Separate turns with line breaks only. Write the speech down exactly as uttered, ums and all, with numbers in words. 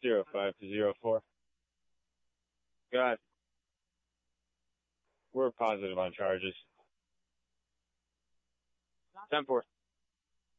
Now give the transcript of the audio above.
Zero five to zero four. Go ahead. We're positive on charges. Ten four.